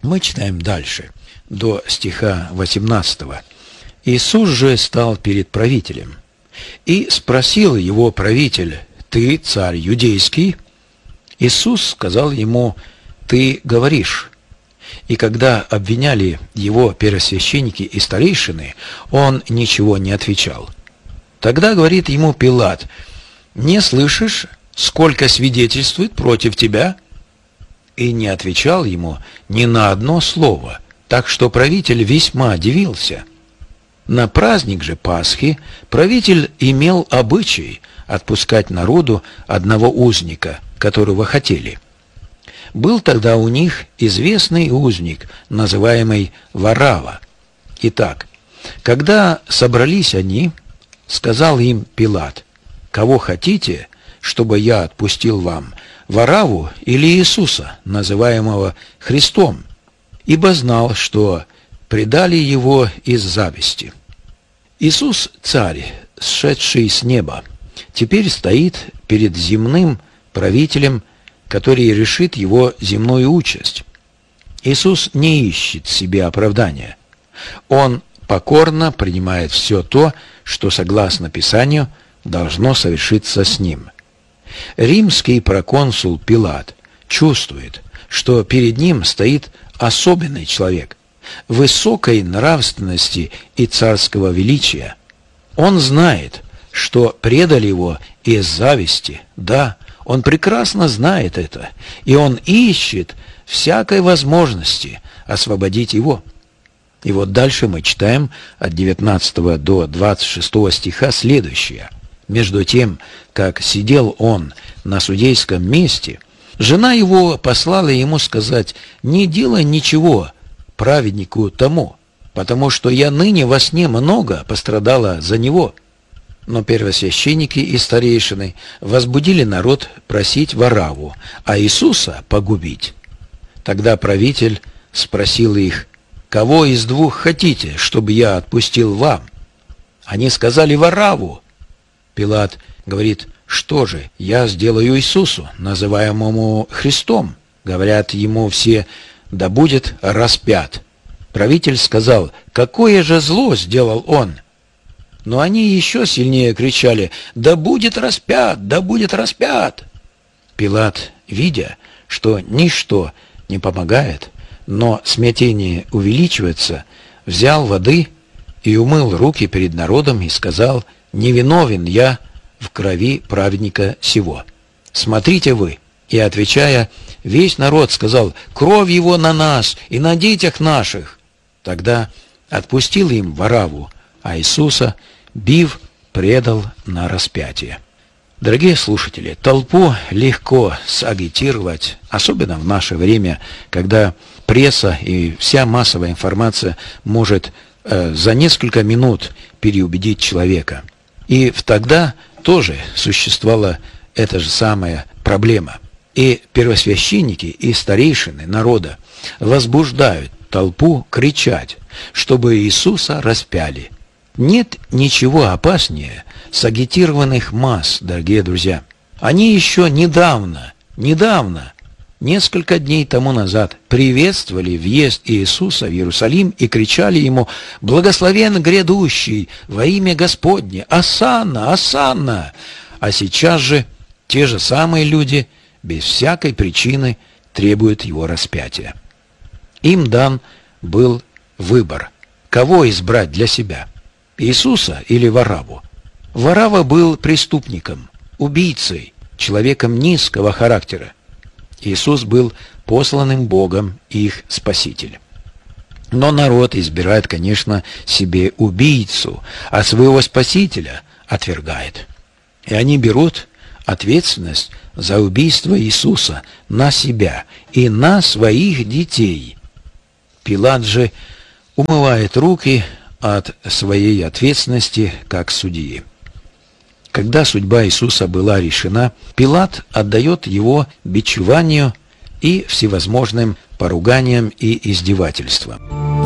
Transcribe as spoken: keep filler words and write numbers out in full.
Мы читаем дальше, до стиха восемнадцатого. «Иисус же стал перед правителем, и спросил его правитель: Ты царь юдейский? Иисус сказал ему: Ты говоришь. И когда обвиняли его первосвященники и старейшины, он ничего не отвечал. Тогда говорит ему Пилат: Не слышишь, сколько свидетельствует против тебя? И не отвечал ему ни на одно слово, так что правитель весьма удивился. На праздник же Пасхи правитель имел обычай отпускать народу одного узника, которого хотели. Был тогда у них известный узник, называемый Варава. Итак, когда собрались они, сказал им Пилат: «Кого хотите, чтобы я отпустил вам, Вараву или Иисуса, называемого Христом?» Ибо знал, что предали его из зависти. Иисус, царь, сшедший с неба, теперь стоит перед земным правителем, который решит его земную участь. Иисус не ищет себе оправдания. Он покорно принимает все то, что, согласно Писанию, должно совершиться с ним. Римский проконсул Пилат чувствует, что перед ним стоит особенный человек, высокой нравственности и царского величия. Он знает, что предали его из зависти. Да, он прекрасно знает это, и он ищет всякой возможности освободить его. И вот дальше мы читаем от девятнадцатого до двадцать шестого стиха следующее. «Между тем, как сидел он на судейском месте, жена его послала ему сказать: «Не делай ничего праведнику тому, потому что я ныне во сне много пострадала за него». Но первосвященники и старейшины возбудили народ просить Вараву, а Иисуса погубить. Тогда правитель спросил их: «Кого из двух хотите, чтобы я отпустил вам?» Они сказали: «Вараву». Пилат говорит: «Что же, я сделаю Иисусу, называемому Христом?» Говорят ему все: «Да будет распят». Правитель сказал: «Какое же зло сделал он?» Но они еще сильнее кричали: «Да будет распят! Да будет распят!» Пилат, видя, что ничто не помогает, но смятение увеличивается, взял воды и умыл руки перед народом и сказал: «Невиновен я в крови праведника сего. Смотрите вы». И, отвечая, весь народ сказал: «Кровь его на нас и на детях наших». Тогда отпустил им Вараву, а Иисуса, бив, предал на распятие. Дорогие слушатели, толпу легко сагитировать, особенно в наше время, когда пресса и вся массовая информация может э, за несколько минут переубедить человека. И тогда тоже существовала эта же самая проблема. И первосвященники и старейшины народа возбуждают толпу кричать, чтобы Иисуса распяли. Нет ничего опаснее сагитированных масс, дорогие друзья. Они еще недавно, недавно, несколько дней тому назад приветствовали въезд Иисуса в Иерусалим и кричали ему: «Благословен грядущий во имя Господне! Осанна! Осанна!» А сейчас же те же самые люди без всякой причины требуют его распятия. Им дан был выбор, кого избрать для себя: Иисуса или Вараву. Варава был преступником, убийцей, человеком низкого характера. Иисус был посланным Богом их Спаситель. Но народ избирает, конечно, себе убийцу, а своего Спасителя отвергает. И они берут ответственность за убийство Иисуса на себя и на своих детей. Пилат же умывает руки от своей ответственности как судьи. Когда судьба Иисуса была решена, Пилат отдает его бичеванию и всевозможным поруганиям и издевательствам.